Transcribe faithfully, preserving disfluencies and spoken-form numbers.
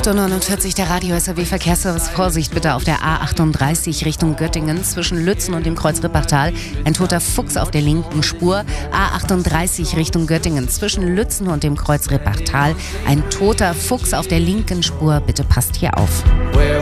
acht Uhr neunundvierzig, der Radio S R W Verkehrsservice. Vorsicht bitte auf der A achtunddreißig Richtung Göttingen zwischen Lützen und dem Kreuz Rippachtal. Ein toter Fuchs auf der linken Spur. A achtunddreißig Richtung Göttingen zwischen Lützen und dem Kreuz Rippachtal. Ein toter Fuchs auf der linken Spur. Bitte passt hier auf.